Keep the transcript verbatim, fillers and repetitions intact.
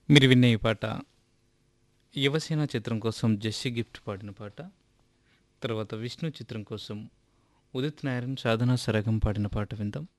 మీరు విన్న ఈ పాట 'యువసేన' చిత్రం కోసం 'జెస్సీ గిఫ్ట్' పాడిన పాట. తర్వాత 'విష్ణు' చిత్రం కోసం ఉదిత్ నారాయణ్, సాధనా సరగం పాడిన పాట విందాం.